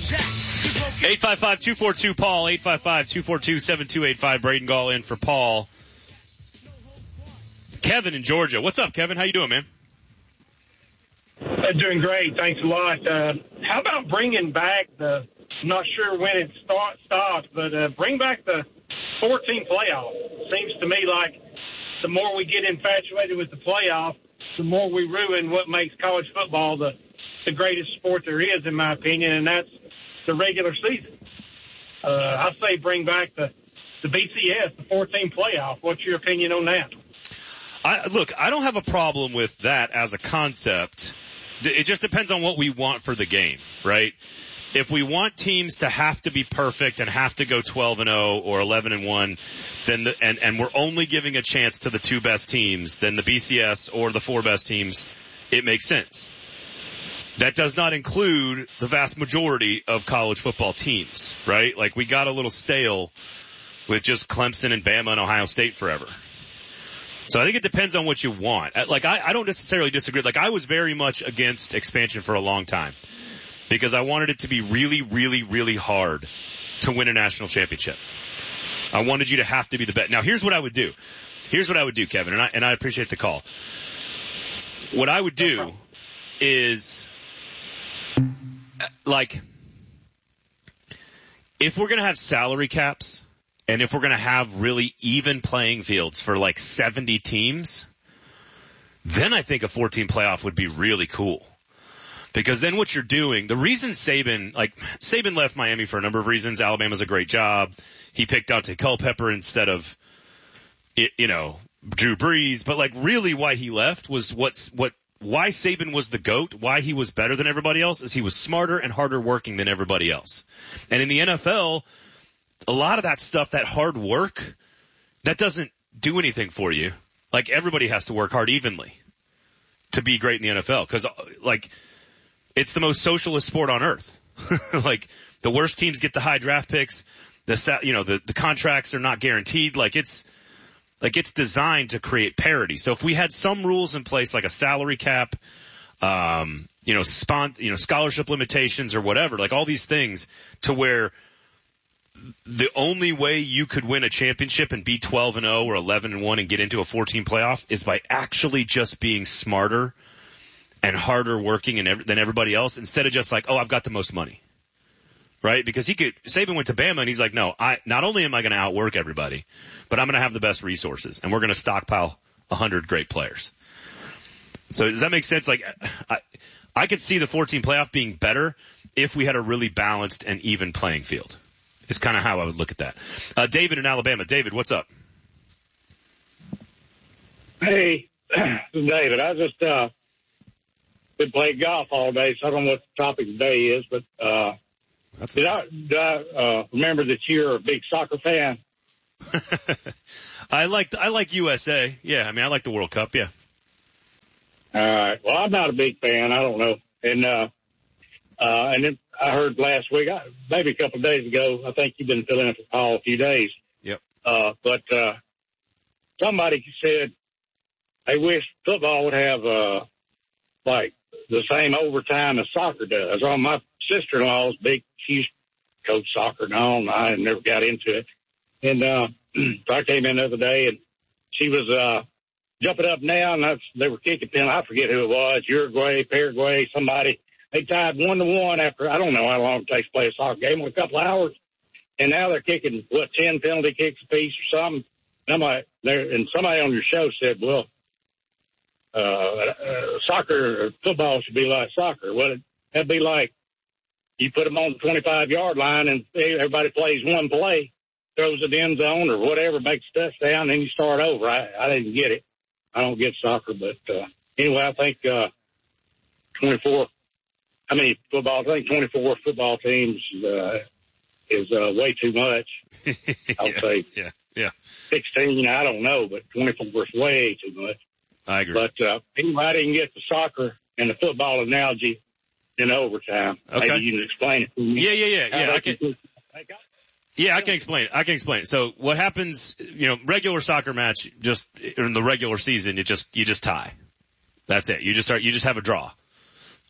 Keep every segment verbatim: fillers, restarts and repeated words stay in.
eight five five, two four two, Paul, eight five five, two four two, seven two eight five. Braden Gall in for Paul. Kevin in Georgia. What's up, Kevin? How you doing, man? Uh, doing great. Thanks a lot. Uh, how about bringing back the, I'm not sure when it start, stops, but uh, bring back the four-team playoff. Seems to me like the more we get infatuated with the playoff, the more we ruin what makes college football the, the greatest sport there is, in my opinion, and that's the regular season. Uh, I say bring back the, the B C S, the four-team playoff. What's your opinion on that? I, look, I don't have a problem with that as a concept. It just depends on what we want for the game, right? If we want teams to have to be perfect and have to go twelve and oh or eleven and one, then the, and and we're only giving a chance to the two best teams, then the B C S or the four best teams, it makes sense. That does not include the vast majority of college football teams, right? Like, we got a little stale with just Clemson and Bama and Ohio State forever. So I think it depends on what you want. Like, I, I don't necessarily disagree. Like, I was very much against expansion for a long time because I wanted it to be really, really, really hard to win a national championship. I wanted you to have to be the best. Now, here's what I would do. Here's what I would do, Kevin, and I, and I appreciate the call. What I would do is, like, if we're going to have salary caps, and if we're going to have really even playing fields for like seventy teams, then I think a four-team playoff would be really cool. Because then what you're doing, the reason Saban, like, Saban left Miami for a number of reasons. Alabama's a great job. He picked Dante Culpepper instead of, you know, Drew Brees. But, like, really why he left was what's, what, why Saban was the GOAT, why he was better than everybody else, is he was smarter and harder working than everybody else. And in the N F L, a lot of that stuff, that hard work, that doesn't do anything for you. Like, everybody has to work hard evenly to be great in the N F L. Cause, like, it's the most socialist sport on earth. Like, the worst teams get the high draft picks. The, you know, the, the contracts are not guaranteed. Like, it's, like, it's designed to create parity. So if we had some rules in place, like a salary cap, um, you know, spon- you know, scholarship limitations or whatever, like all these things to where the only way you could win a championship and be twelve and oh or eleven and one and get into a four-team playoff is by actually just being smarter and harder working and ev- than everybody else, instead of just like, oh, I've got the most money, right? Because he could, Saban went to Bama and he's like, no, I, not only am I going to outwork everybody, but I'm going to have the best resources and we're going to stockpile a hundred great players. So does that make sense? Like, I, I could see the four-team playoff being better if we had a really balanced and even playing field. Is kind of how I would look at that. Uh, David in Alabama. David, what's up? Hey, David, I just, uh, been playing golf all day, so I don't know what the topic today is, but, uh, That's did nice. I, did I, uh, remember that you're a big soccer fan? I like, I like U S A. Yeah. I mean, I like the World Cup. Yeah. All right. Well, I'm not a big fan. I don't know. And, uh, uh, and then I heard last week, maybe a couple of days ago, I think you've been filling in for Paul a few days. Yep. Uh, but, uh, somebody said they wish football would have, uh, like the same overtime as soccer does. Well, my sister-in-law is big. She's coached soccer and all, and I never got into it. And, uh, so I came in the other day and she was, uh, jumping up and down. That's, they were kicking penalty. I forget who it was. Uruguay, Paraguay, somebody. They tied one to one after, I don't know how long it takes to play a soccer game, a couple of hours. And now they're kicking, what, ten penalty kicks apiece or something. And I'm like, there, and somebody on your show said, well, uh, uh, soccer or football should be like soccer. Well, that'd be like you put them on the twenty-five yard line and everybody plays one play, throws it in the end zone or whatever, makes a touchdown, and then you start over. I, I didn't get it. I don't get soccer, but, uh, anyway, I think, uh, twenty-four, how many football, I think twenty-four football teams, uh, is, uh, way too much. I would yeah, say. Yeah. Yeah. sixteen, I don't know, but twenty-four is way too much. I agree. But, uh, anyway, I didn't get the soccer and the football analogy in overtime. Okay. Maybe you can explain it to me. Yeah, yeah, yeah, yeah. I can, can, yeah, I can explain it. I can explain it. So what happens, you know, regular soccer match, just in the regular season, you just, you just tie. That's it. You just start, you just have a draw.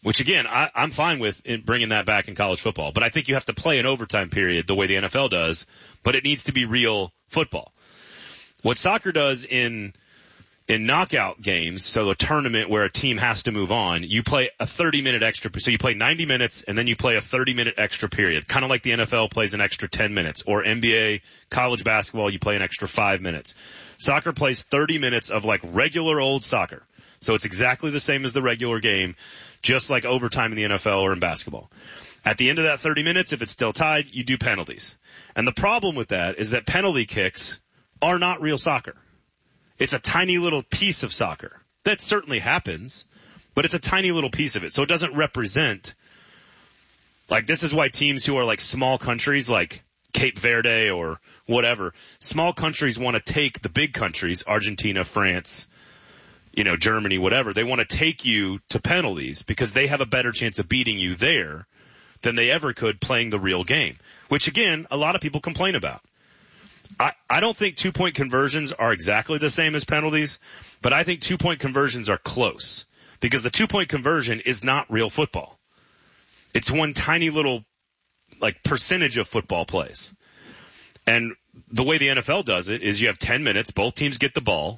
which again, I, I'm fine with in bringing that back in college football, but I think you have to play an overtime period the way the N F L does, but it needs to be real football. What soccer does in in knockout games, so a tournament where a team has to move on, you play a thirty minute extra, so you play ninety minutes and then you play a thirty minute extra period, kind of like the N F L plays an extra ten minutes, or N B A, college basketball, you play an extra five minutes. Soccer plays thirty minutes of like regular old soccer. So it's exactly the same as the regular game, just like overtime in the N F L or in basketball. At the end of that thirty minutes, if it's still tied, you do penalties. And the problem with that is that penalty kicks are not real soccer. It's a tiny little piece of soccer. That certainly happens, but it's a tiny little piece of it. So it doesn't represent, like, this is why teams who are like small countries like Cape Verde or whatever, small countries want to take the big countries, Argentina, France, you know, Germany, whatever. They want to take you to penalties because they have a better chance of beating you there than they ever could playing the real game, which again, a lot of people complain about. I, I don't think two-point conversions are exactly the same as penalties, but I think two-point conversions are close because the two-point conversion is not real football. It's one tiny little, like, percentage of football plays. And the way the N F L does it is you have ten minutes, both teams get the ball,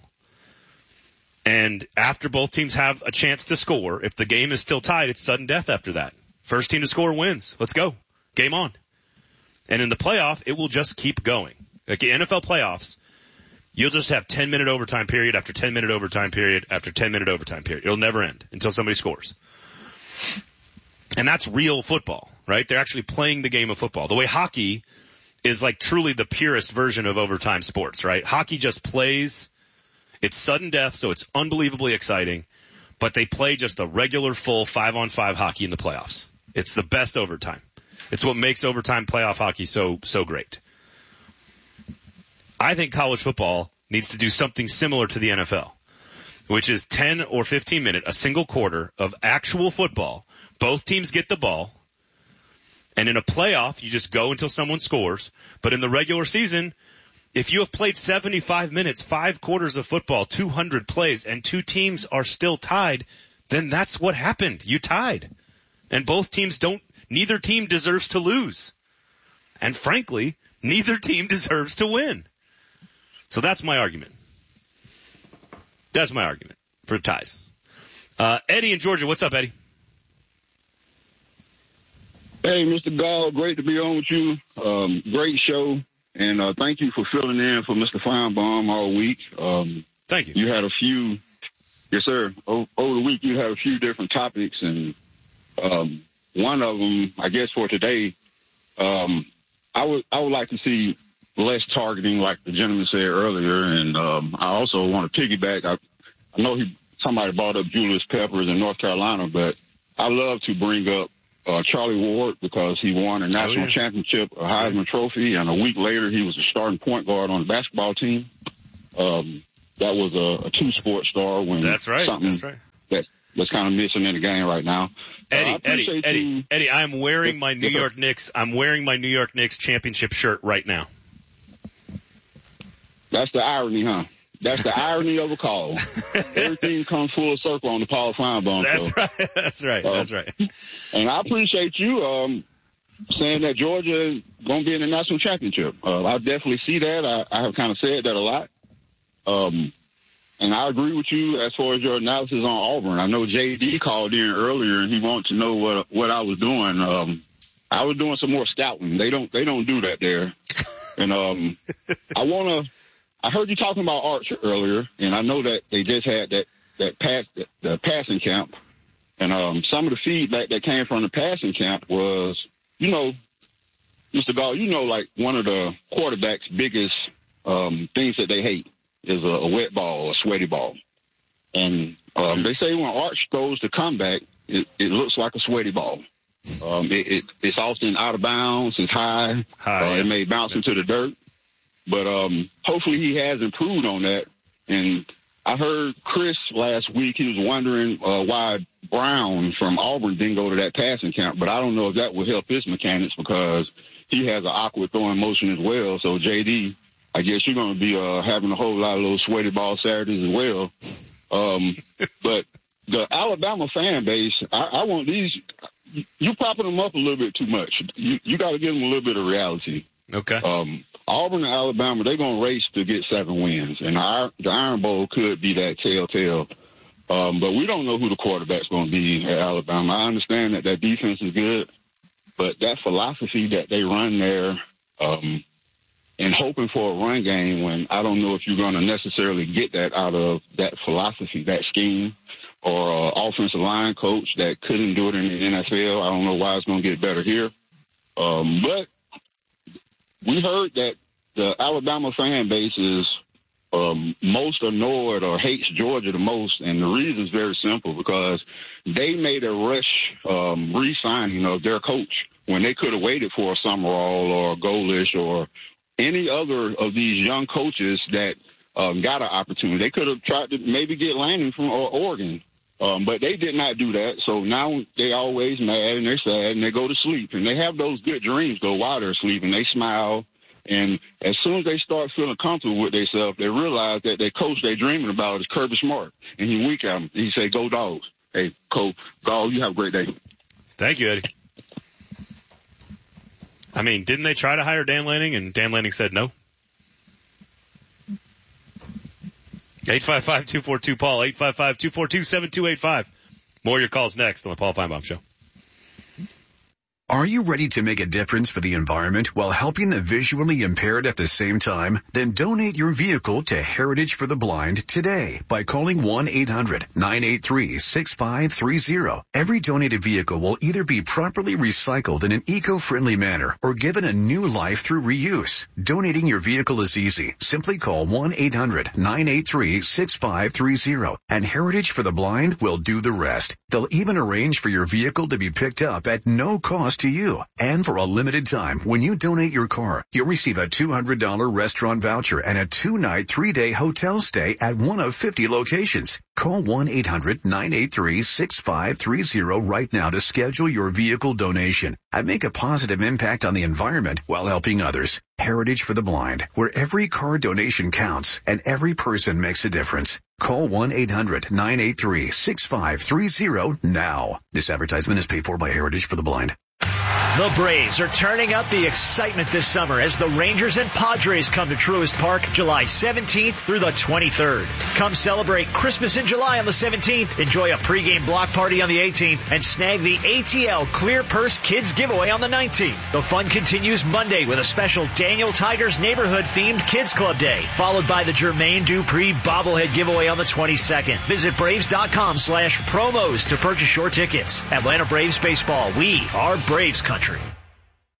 and after both teams have a chance to score, if the game is still tied, it's sudden death after that. First team to score wins. Let's go. Game on. And in the playoff, it will just keep going. Like the N F L playoffs, you'll just have ten minute overtime period after ten minute overtime period after ten minute overtime period. It'll never end until somebody scores. And that's real football, right? They're actually playing the game of football. The way hockey is like truly the purest version of overtime sports, right? Hockey just plays. It's sudden death, so it's unbelievably exciting, but they play just a regular full five on five hockey in the playoffs. It's the best overtime. It's what makes overtime playoff hockey so, so great. I think college football needs to do something similar to the N F L, which is ten or fifteen minute, a single quarter of actual football. Both teams get the ball. And in a playoff, you just go until someone scores. But in the regular season, if you have played seventy-five minutes, five quarters of football, two hundred plays, and two teams are still tied, then that's what happened. You tied. And both teams don't, neither team deserves to lose. And frankly, neither team deserves to win. So that's my argument. That's my argument for ties. Uh, Eddie in Georgia. What's up, Eddie? Hey, Mister Gall, great to be on with you. Um, great show. And uh, thank you for filling in for Mister Feinbaum all week. Um, thank you. You had a few, yes, sir. O- over the week, you had a few different topics. And um, one of them, I guess for today, um, I would I would like to see less targeting, like the gentleman said earlier. And um, I also want to piggyback. I, I know he somebody brought up Julius Peppers in North Carolina, but I love to bring up uh, Charlie Ward because he won a national oh, yeah. championship, a Heisman yeah. Trophy, and a week later he was a starting point guard on the basketball team. Um, that was a, a two-sport star when that's right. something that's right. that, that's kind of missing in the game right now. Eddie, uh, Eddie, Eddie, you. Eddie, I'm wearing my New York Knicks. I'm wearing my New York Knicks championship shirt right now. That's the irony, huh? That's the irony of a call. Everything comes full circle on the Paul Feinbaum That's show. right. That's right. Uh, That's right. And I appreciate you um, saying that Georgia is going to be in the national championship. Uh, I definitely see that. I, I have kind of said that a lot. Um, and I agree with you as far as your analysis on Auburn. I know J D called in earlier and he wanted to know what what I was doing. Um, I was doing some more scouting. They don't they don't do that there. And um, I want to. I heard you talking about Arch earlier, and I know that they just had that that pass the, the passing camp, and um, some of the feedback that came from the passing camp was, you know, Mister Gall, you know, like one of the quarterback's biggest um, things that they hate is a, a wet ball, a sweaty ball, and um, they say when Arch throws the comeback, it, it looks like a sweaty ball. Um, it, it, it's often out of bounds, it's high, high uh, yeah. It may bounce yeah. into the dirt. But um, hopefully he has improved on that. And I heard Chris last week, he was wondering uh, why Brown from Auburn didn't go to that passing camp. But I don't know if that would help his mechanics because he has an awkward throwing motion as well. So, J D, I guess you're going to be uh, having a whole lot of little sweaty ball Saturdays as well. Um, but the Alabama fan base, I, I want these. You propping them up a little bit too much. You you got to give them a little bit of reality. Okay. Um, Auburn and Alabama, they're gonna race to get seven wins, and the, the Iron Bowl could be that telltale. Um, but we don't know who the quarterback's going to be at Alabama. I understand that that defense is good, but that philosophy that they run there, um, and hoping for a run game when I don't know if you're going to necessarily get that out of that philosophy, that scheme, or uh, offensive line coach that couldn't do it in the N F L. I don't know why it's going to get better here. Um, but we heard that the Alabama fan base is um, most annoyed or hates Georgia the most, and the reason is very simple, because they made a rush um, re-signing of their coach when they could have waited for a Summerall or a Golish or any other of these young coaches that um, got an opportunity. They could have tried to maybe get Lanning from Oregon, um, but they did not do that. So now they always mad and they're sad and they go to sleep. And they have those good dreams, though, while they're sleeping. They smile. And as soon as they start feeling comfortable with themselves, they realize that their coach they're dreaming about is Kirby Smart. And he wink at them. He say, "Go Dogs." Hey, Coach, Dog, you have a great day. Thank you, Eddie. I mean, didn't they try to hire Dan Lanning, and Dan Lanning said no? eight five five, two four two, Paul, eight five five, two four two, seven two eight five. More of your calls next on the Paul Feinbaum Show. Are you ready to make a difference for the environment while helping the visually impaired at the same time? Then donate your vehicle to Heritage for the Blind today by calling one eight hundred, nine eight three, six five three zero. Every donated vehicle will either be properly recycled in an eco-friendly manner or given a new life through reuse. Donating your vehicle is easy. Simply call one eight hundred, nine eight three, six five three zero and Heritage for the Blind will do the rest. They'll even arrange for your vehicle to be picked up at no cost to you. And for a limited time, when you donate your car, you'll receive a two hundred dollars restaurant voucher and a two-night, three-day hotel stay at one of fifty locations. Call one eight hundred, nine eight three, six five three zero right now to schedule your vehicle donation and make a positive impact on the environment while helping others. Heritage for the Blind, where every car donation counts and every person makes a difference. Call one eight hundred, nine eight three, six five three zero now. This advertisement is paid for by Heritage for the Blind. The Braves are turning up the excitement this summer as the Rangers and Padres come to Truist Park July seventeenth through the twenty-third. Come celebrate Christmas in July on the seventeenth, enjoy a pregame block party on the eighteenth, and snag the A T L Clear Purse Kids giveaway on the nineteenth. The fun continues Monday with a special Daniel Tigers neighborhood-themed Kids Club Day, followed by the Jermaine Dupri bobblehead giveaway on the twenty-second. Visit Braves.com slash promos to purchase your tickets. Atlanta Braves Baseball, we are Braves Country.